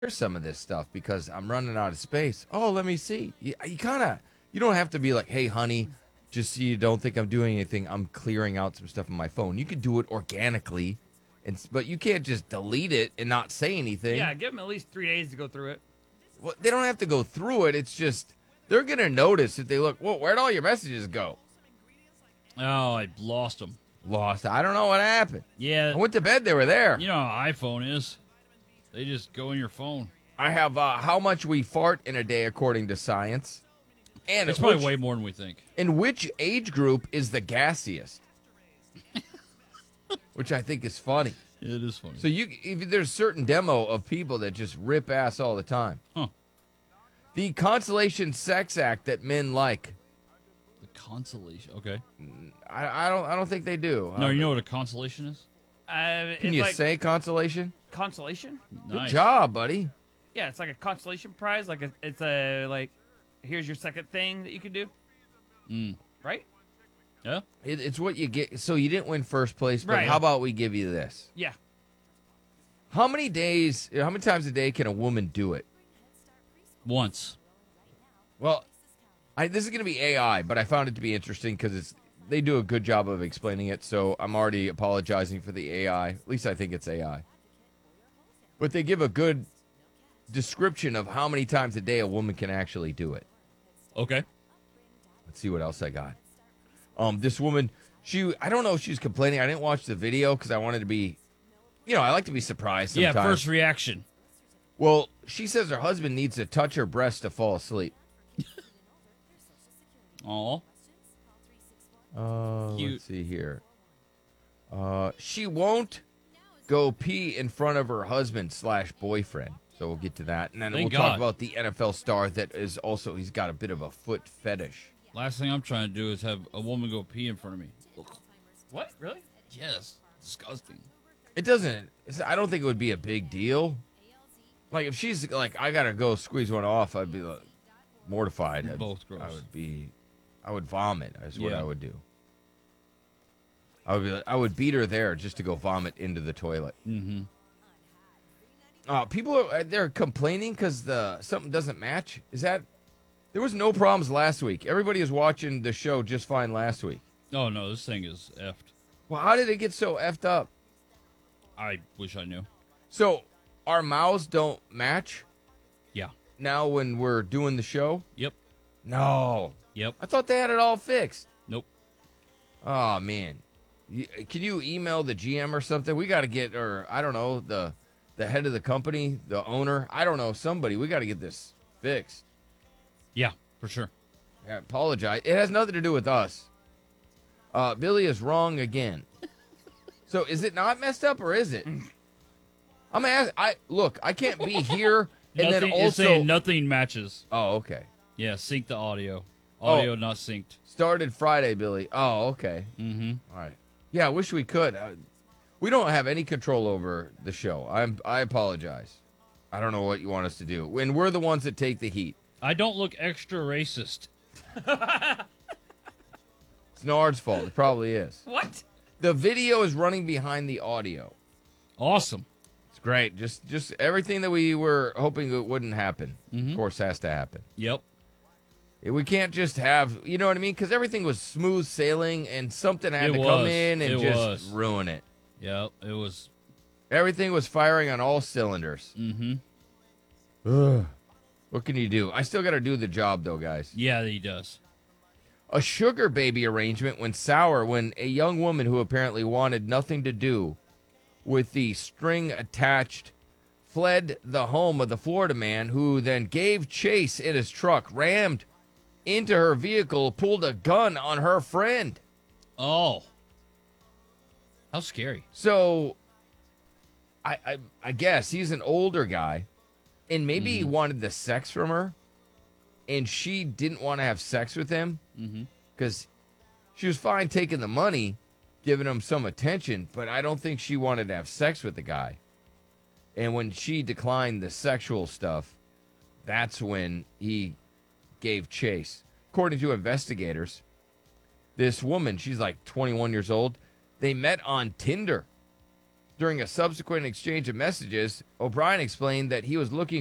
some of this stuff because I'm running out of space. Oh, let me see. You don't have to be like, hey, honey, just so you don't think I'm doing anything. I'm clearing out some stuff on my phone. You can do it organically, but you can't just delete it and not say anything. Yeah, give them at least 3 days to go through it. Well, they don't have to go through it. It's just they're gonna notice if they look. Well, where'd all your messages go? Oh, I lost them. Lost. I don't know what happened. Yeah. I went to bed. They were there. You know how iPhone is. They just go in your phone. I have how much we fart in a day according to science. And it's probably way more than we think. In which age group is the gassiest? Which I think is funny. It is funny. So there's a certain demo of people that just rip ass all the time. Huh. The consolation sex act that men like. The consolation. Okay. I don't think they do. No, you know what a consolation is? Can you say consolation? Consolation? Nice. Good job, buddy. Yeah, it's like a consolation prize. Here's your second thing that you can do. Right? Yeah. It's what you get. So you didn't win first place, but right. How about we give you this? Yeah. How many times a day can a woman do it? Once. Well, this is going to be AI, but I found it to be interesting because they do a good job of explaining it, so I'm already apologizing for the AI. At least I think it's AI. But they give a good description of how many times a day a woman can actually do it. Okay. Let's see what else I got. This woman, I don't know if she's complaining. I didn't watch the video because I wanted to be, I like to be surprised sometimes. Yeah, first reaction. Well, she says her husband needs to touch her breast to fall asleep. Aw. Let's see here. She won't go pee in front of her husband/boyfriend. So we'll get to that. And then we'll talk about the NFL star that is also, he's got a bit of a foot fetish. Last thing I'm trying to do is have a woman go pee in front of me. What? Really? Yes. Disgusting. It doesn't, I don't think it would be a big deal. Like if she's like, I got to go squeeze one off, I'd be like, mortified. Both gross. I would vomit. That's what I would do. I would beat her there just to go vomit into the toilet. Mm-hmm. People they're complaining because something doesn't match. There was no problems last week. Everybody was watching the show just fine last week. Oh no, this thing is effed. Well, how did it get so effed up? I wish I knew. So our mouths don't match? Yeah. Now when we're doing the show? Yep. No. Yep. I thought they had it all fixed. Nope. Oh man. Can you email the GM or something? We got to get, or I don't know, the head of the company, the owner. I don't know, somebody. We got to get this fixed. Yeah, for sure. I apologize. It has nothing to do with us. Billy is wrong again. So is it not messed up or is it? I'm asking. I can't be here and then also it's saying nothing matches. Oh, okay. Yeah, sync the audio. Audio not synced. Started Friday, Billy. Oh, okay. Mm-hmm. All right. Yeah, I wish we could. We don't have any control over the show. I apologize. I don't know what you want us to do. When we're the ones that take the heat. I don't look extra racist. It's Nard's fault. It probably is. What? The video is running behind the audio. Awesome. It's great. Just everything that we were hoping it wouldn't happen, of course, has to happen. Yep. We can't just have, you know what I mean? Because everything was smooth sailing and something had to come in and just ruin it. Yep, it was. Everything was firing on all cylinders. Mm-hmm. Ugh. What can you do? I still got to do the job, though, guys. Yeah, he does. A sugar baby arrangement went sour when a young woman who apparently wanted nothing to do with the string attached fled the home of the Florida man, who then gave chase in his truck, rammed into her vehicle, pulled a gun on her friend. Oh. How scary. So, I guess he's an older guy, and maybe he wanted the sex from her, and she didn't want to have sex with him because she was fine taking the money, giving him some attention, but I don't think she wanted to have sex with the guy. And when she declined the sexual stuff, that's when he gave chase. According to investigators, this woman, she's like 21 years old, they met on Tinder During a subsequent exchange of messages, O'Brien explained that he was looking